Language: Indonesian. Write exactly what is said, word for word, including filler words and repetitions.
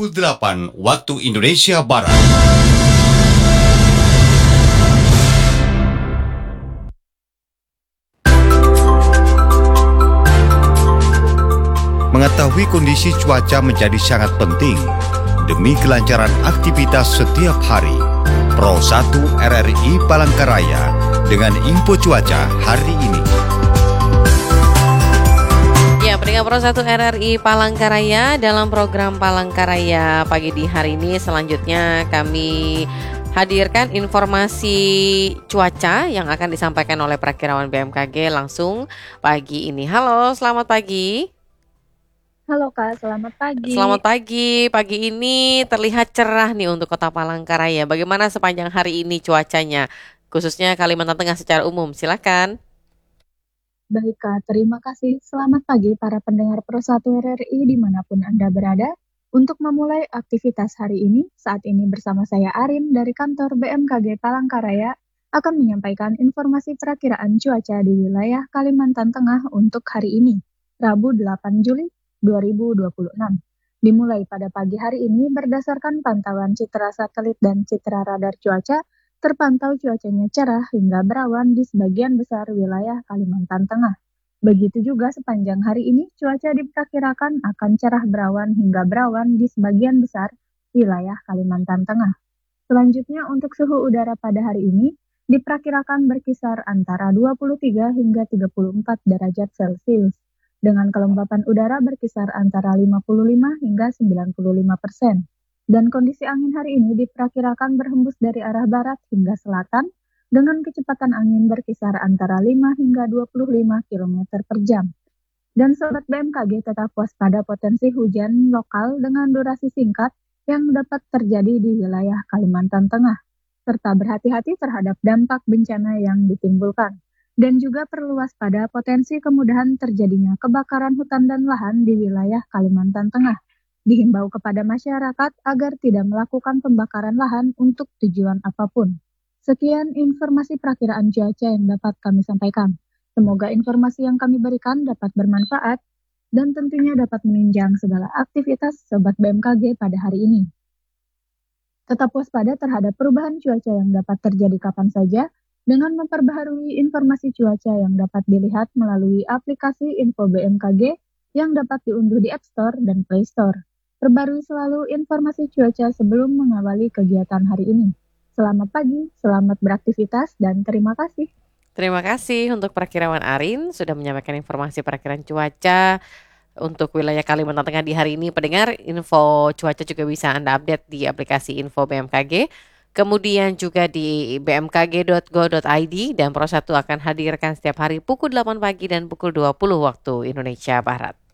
pukul delapan waktu Indonesia Barat. Mengetahui kondisi cuaca menjadi sangat penting demi kelancaran aktivitas setiap hari. Pro satu R R I Palangkaraya dengan info cuaca hari ini. Ya, pendengar Pro satu R R I Palangkaraya dalam program Palangkaraya pagi di hari ini selanjutnya kami hadirkan informasi cuaca yang akan disampaikan oleh Prakirawan B M K G langsung pagi ini. Halo, selamat pagi. Halo Kak, selamat pagi. Selamat pagi. Pagi ini terlihat cerah nih untuk Kota Palangkaraya. Bagaimana sepanjang hari ini cuacanya, khususnya Kalimantan Tengah secara umum? Silakan. Baik Kak, terima kasih. Selamat pagi para pendengar Pro satu R R I dimanapun Anda berada. Untuk memulai aktivitas hari ini, saat ini bersama saya Arin dari kantor B M K G Palangkaraya akan menyampaikan informasi perakiraan cuaca di wilayah Kalimantan Tengah untuk hari ini, Rabu delapan Juli dua ribu dua puluh enam. Dimulai pada pagi hari ini berdasarkan pantauan citra satelit dan citra radar cuaca, terpantau cuacanya cerah hingga berawan di sebagian besar wilayah Kalimantan Tengah. Begitu juga sepanjang hari ini cuaca diperkirakan akan cerah berawan hingga berawan di sebagian besar wilayah Kalimantan Tengah. Selanjutnya untuk suhu udara pada hari ini diperkirakan berkisar antara dua puluh tiga hingga tiga puluh empat derajat Celcius. Dengan kelembapan udara berkisar antara lima puluh lima hingga sembilan puluh lima persen. Dan kondisi angin hari ini diperkirakan berhembus dari arah barat hingga selatan dengan kecepatan angin berkisar antara lima hingga dua puluh lima kilometer per jam. Dan Sobat B M K G tetap waspada potensi hujan lokal dengan durasi singkat yang dapat terjadi di wilayah Kalimantan Tengah, serta berhati-hati terhadap dampak bencana yang ditimbulkan. Dan juga perlu waspada potensi kemudahan terjadinya kebakaran hutan dan lahan di wilayah Kalimantan Tengah. Dihimbau kepada masyarakat agar tidak melakukan pembakaran lahan untuk tujuan apapun. Sekian informasi perakiraan cuaca yang dapat kami sampaikan. Semoga informasi yang kami berikan dapat bermanfaat dan tentunya dapat menunjang segala aktivitas Sobat B M K G pada hari ini. Tetap waspada terhadap perubahan cuaca yang dapat terjadi kapan saja, dengan memperbaharui informasi cuaca yang dapat dilihat melalui aplikasi Info B M K G yang dapat diunduh di App Store dan Play Store. Perbarui selalu informasi cuaca sebelum mengawali kegiatan hari ini. Selamat pagi, selamat beraktivitas, dan terima kasih. Terima kasih untuk Prakirawan Arin sudah menyampaikan informasi perakiraan cuaca untuk wilayah Kalimantan Tengah di hari ini. Pendengar, info cuaca juga bisa Anda update di aplikasi Info B M K G. Kemudian juga di b m k g dot go dot i d dan Pro satu akan hadirkan setiap hari pukul delapan pagi dan pukul dua puluh waktu Indonesia Barat.